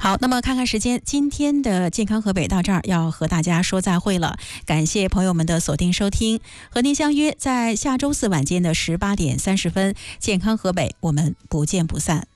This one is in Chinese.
好，那么看看时间，今天的健康河北到这儿要和大家说再会了。感谢朋友们的锁定收听，和您相约在下周四晚间的18点30分，健康河北，我们不见不散。